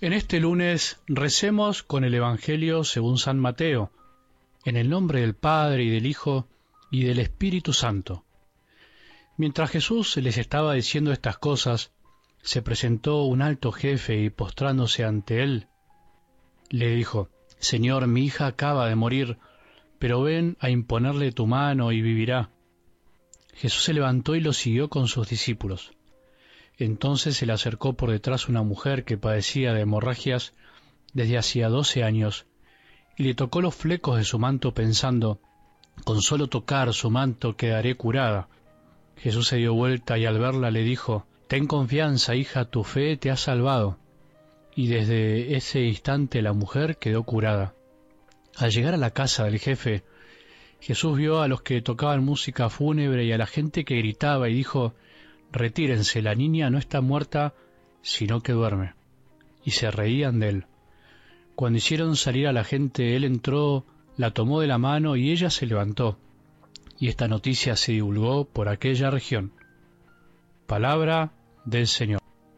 En este lunes recemos con el Evangelio según San Mateo, en el nombre del Padre y del Hijo y del Espíritu Santo. Mientras Jesús les estaba diciendo estas cosas, se presentó un alto jefe y postrándose ante él, le dijo: Señor, mi hija acaba de morir, pero ven a imponerle tu mano y vivirá. Jesús se levantó y lo siguió con sus discípulos. Entonces se le acercó por detrás una mujer que padecía de hemorragias desde hacía 12 años, y le tocó los flecos de su manto pensando: con solo tocar su manto quedaré curada. Jesús se dio vuelta y al verla le dijo: ten confianza, hija, tu fe te ha salvado. Y desde ese instante la mujer quedó curada. Al llegar a la casa del jefe, Jesús vio a los que tocaban música fúnebre y a la gente que gritaba y dijo: retírense, la niña no está muerta, sino que duerme. Y se reían de él. Cuando hicieron salir a la gente, él entró, la tomó de la mano y ella se levantó. Y esta noticia se divulgó por aquella región. Palabra del Señor.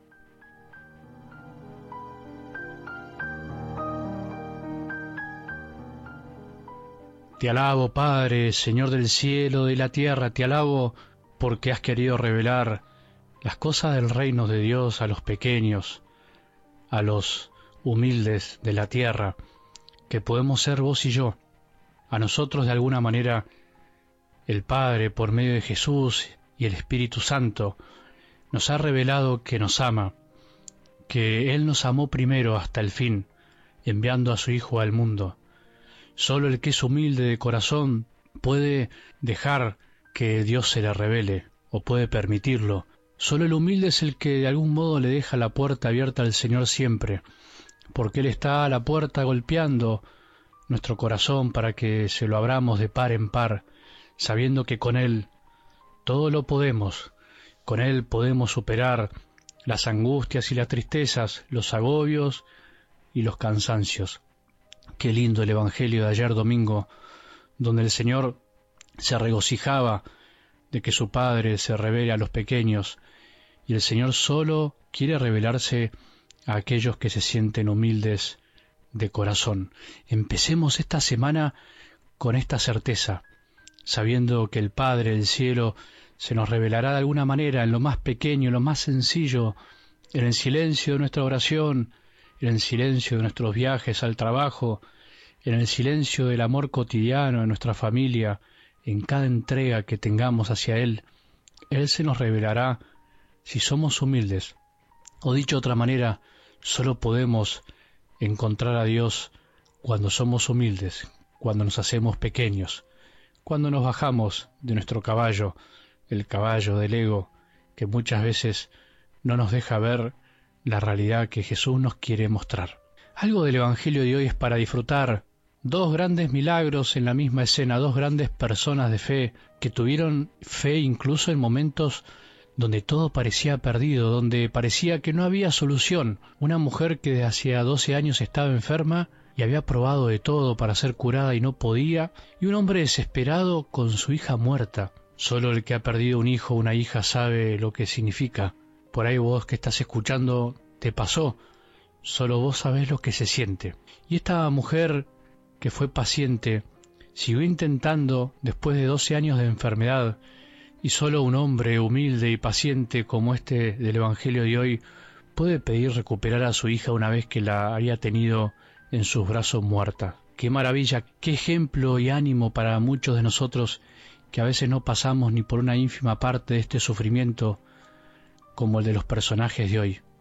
Te alabo, Padre, Señor del cielo, de la tierra, te alabo porque has querido revelar las cosas del reino de Dios a los pequeños, a los humildes de la tierra, que podemos ser vos y yo. A nosotros, de alguna manera, el Padre, por medio de Jesús y el Espíritu Santo, nos ha revelado que nos ama, que Él nos amó primero hasta el fin, enviando a su Hijo al mundo. Solo el que es humilde de corazón puede dejar que Dios se le revele, o puede permitirlo. Solo el humilde es el que de algún modo le deja la puerta abierta al Señor siempre, porque Él está a la puerta golpeando nuestro corazón para que se lo abramos de par en par, sabiendo que con Él todo lo podemos. Con Él podemos superar las angustias y las tristezas, los agobios y los cansancios. Qué lindo el Evangelio de ayer domingo, donde el Señor se regocijaba de que su Padre se revele a los pequeños, y el Señor solo quiere revelarse a aquellos que se sienten humildes de corazón. Empecemos esta semana con esta certeza, sabiendo que el Padre del cielo se nos revelará de alguna manera en lo más pequeño, en lo más sencillo, en el silencio de nuestra oración, en el silencio de nuestros viajes al trabajo, en el silencio del amor cotidiano de nuestra familia, en cada entrega que tengamos hacia Él. Él se nos revelará si somos humildes. O dicho de otra manera, solo podemos encontrar a Dios cuando somos humildes, cuando nos hacemos pequeños, cuando nos bajamos de nuestro caballo, el caballo del ego, que muchas veces no nos deja ver la realidad que Jesús nos quiere mostrar. Algo del Evangelio de hoy es para disfrutar. Dos grandes milagros en la misma escena, dos grandes personas de fe que tuvieron fe incluso en momentos donde todo parecía perdido, donde parecía que no había solución. Una mujer que desde hacía 12 años estaba enferma y había probado de todo para ser curada y no podía, y un hombre desesperado con su hija muerta. Solo el que ha perdido un hijo o una hija sabe lo que significa. Por ahí vos que estás escuchando te pasó, solo vos sabés lo que se siente. Y esta mujer que fue paciente siguió intentando después de 12 años de enfermedad, y solo un hombre humilde y paciente como este del Evangelio de hoy puede pedir recuperar a su hija una vez que la había tenido en sus brazos muerta. ¡Qué maravilla! ¡Qué ejemplo y ánimo para muchos de nosotros que a veces no pasamos ni por una ínfima parte de este sufrimiento como el de los personajes de hoy!